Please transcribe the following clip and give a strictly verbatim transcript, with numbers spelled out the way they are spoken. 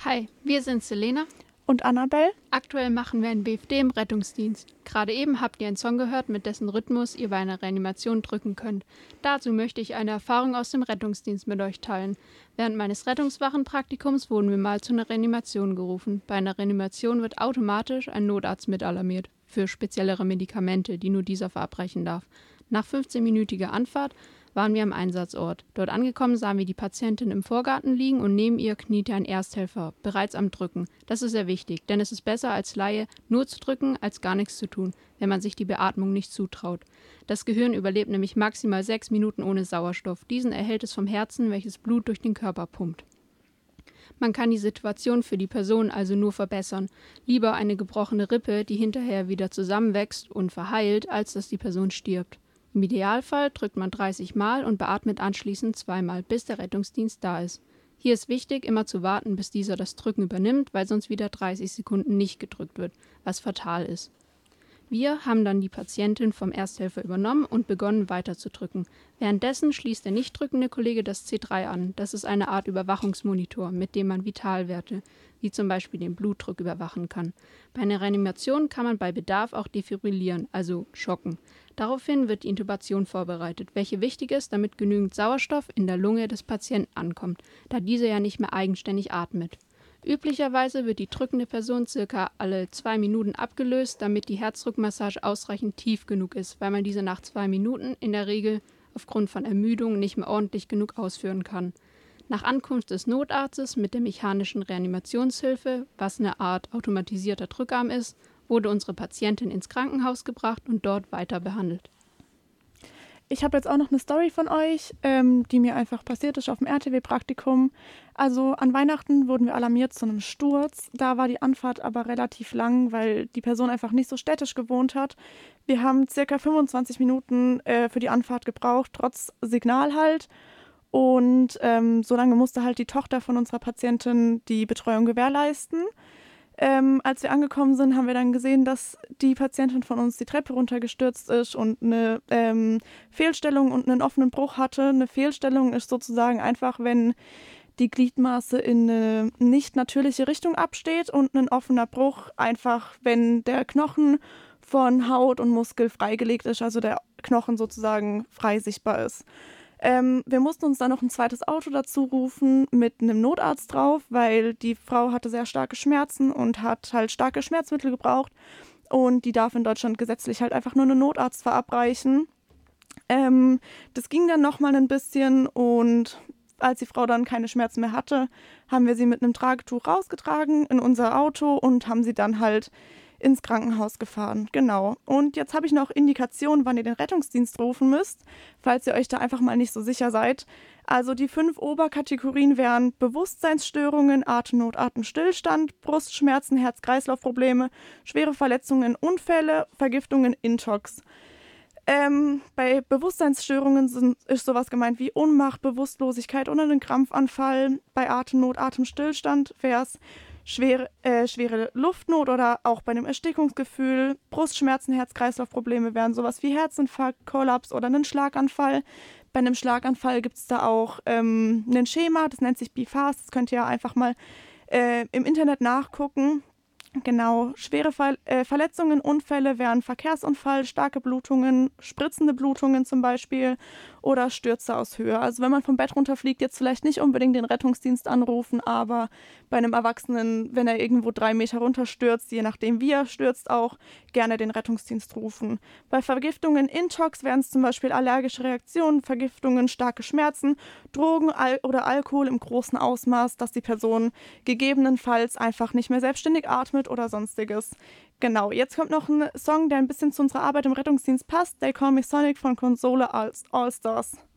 Hi, wir sind Selena und Annabelle. Aktuell machen wir ein B F D im Rettungsdienst. Gerade eben habt ihr einen Song gehört, mit dessen Rhythmus ihr bei einer Reanimation drücken könnt. Dazu möchte ich eine Erfahrung aus dem Rettungsdienst mit euch teilen. Während meines Rettungswachenpraktikums wurden wir mal zu einer Reanimation gerufen. Bei einer Reanimation wird automatisch ein Notarzt mit alarmiert. Für speziellere Medikamente, die nur dieser verabreichen darf. Nach fünfzehnminütiger Anfahrt waren wir am Einsatzort. Dort angekommen sahen wir die Patientin im Vorgarten liegen und neben ihr kniete ein Ersthelfer, bereits am Drücken. Das ist sehr wichtig, denn es ist besser als Laie nur zu drücken, als gar nichts zu tun, wenn man sich die Beatmung nicht zutraut. Das Gehirn überlebt nämlich maximal sechs Minuten ohne Sauerstoff. Diesen erhält es vom Herzen, welches Blut durch den Körper pumpt. Man kann die Situation für die Person also nur verbessern. Lieber eine gebrochene Rippe, die hinterher wieder zusammenwächst und verheilt, als dass die Person stirbt. Im Idealfall drückt man dreißig Mal und beatmet anschließend zweimal, bis der Rettungsdienst da ist. Hier ist wichtig, immer zu warten, bis dieser das Drücken übernimmt, weil sonst wieder dreißig Sekunden nicht gedrückt wird, was fatal ist. Wir haben dann die Patientin vom Ersthelfer übernommen und begonnen weiterzudrücken. Währenddessen schließt der nicht drückende Kollege das C drei an. Das ist eine Art Überwachungsmonitor, mit dem man Vitalwerte, wie zum Beispiel den Blutdruck, überwachen kann. Bei einer Reanimation kann man bei Bedarf auch defibrillieren, also schocken. Daraufhin wird die Intubation vorbereitet, welche wichtig ist, damit genügend Sauerstoff in der Lunge des Patienten ankommt, da dieser ja nicht mehr eigenständig atmet. Üblicherweise wird die drückende Person circa alle zwei Minuten abgelöst, damit die Herzdruckmassage ausreichend tief genug ist, weil man diese nach zwei Minuten in der Regel aufgrund von Ermüdung nicht mehr ordentlich genug ausführen kann. Nach Ankunft des Notarztes mit der mechanischen Reanimationshilfe, was eine Art automatisierter Drückarm ist, wurde unsere Patientin ins Krankenhaus gebracht und dort weiter behandelt. Ich habe jetzt auch noch eine Story von euch, ähm, die mir einfach passiert ist auf dem R T W-Praktikum. Also an Weihnachten wurden wir alarmiert zu einem Sturz. Da war die Anfahrt aber relativ lang, weil die Person einfach nicht so städtisch gewohnt hat. Wir haben circa fünfundzwanzig Minuten äh, für die Anfahrt gebraucht, trotz Signal halt. Und ähm, so lange musste halt die Tochter von unserer Patientin die Betreuung gewährleisten. Ähm, als wir angekommen sind, haben wir dann gesehen, dass die Patientin von uns die Treppe runtergestürzt ist und eine ähm, Fehlstellung und einen offenen Bruch hatte. Eine Fehlstellung ist sozusagen einfach, wenn die Gliedmaße in eine nicht natürliche Richtung absteht, und ein offener Bruch einfach, wenn der Knochen von Haut und Muskel freigelegt ist, also der Knochen sozusagen frei sichtbar ist. Ähm, wir mussten uns dann noch ein zweites Auto dazu rufen mit einem Notarzt drauf, weil die Frau hatte sehr starke Schmerzen und hat halt starke Schmerzmittel gebraucht. Und die darf in Deutschland gesetzlich halt einfach nur einen Notarzt verabreichen. Ähm, das ging dann nochmal ein bisschen, und als die Frau dann keine Schmerzen mehr hatte, haben wir sie mit einem Tragetuch rausgetragen in unser Auto und haben sie dann halt ins Krankenhaus gefahren. Genau. Und jetzt habe ich noch Indikationen, wann ihr den Rettungsdienst rufen müsst, falls ihr euch da einfach mal nicht so sicher seid. Also die fünf Oberkategorien wären Bewusstseinsstörungen, Atemnot, Atemstillstand, Brustschmerzen, Herz-Kreislauf-Probleme, schwere Verletzungen, Unfälle, Vergiftungen, Intox. Ähm, bei Bewusstseinsstörungen sind, ist sowas gemeint wie Ohnmacht, Bewusstlosigkeit oder einen Krampfanfall. Bei Atemnot, Atemstillstand wäre es schwere, äh, schwere Luftnot oder auch bei einem Erstickungsgefühl. Brustschmerzen, Herz-Kreislauf-Probleme wären sowas wie Herzinfarkt, Kollaps oder einen Schlaganfall. Bei einem Schlaganfall gibt es da auch ähm, ein Schema, das nennt sich B F A S. Das könnt ihr einfach mal äh, im Internet nachgucken. Genau, schwere Ver- äh, Verletzungen, Unfälle wären Verkehrsunfall, starke Blutungen, spritzende Blutungen zum Beispiel oder Stürze aus Höhe. Also wenn man vom Bett runterfliegt, jetzt vielleicht nicht unbedingt den Rettungsdienst anrufen, aber bei einem Erwachsenen, wenn er irgendwo drei Meter runterstürzt, je nachdem wie er stürzt, auch gerne den Rettungsdienst rufen. Bei Vergiftungen, Intox wären es zum Beispiel allergische Reaktionen, Vergiftungen, starke Schmerzen, Drogen Al- oder Alkohol im großen Ausmaß, dass die Person gegebenenfalls einfach nicht mehr selbstständig atmet oder sonstiges. Genau, jetzt kommt noch ein Song, der ein bisschen zu unserer Arbeit im Rettungsdienst passt. They Call Me Sonic von Console All, All Stars.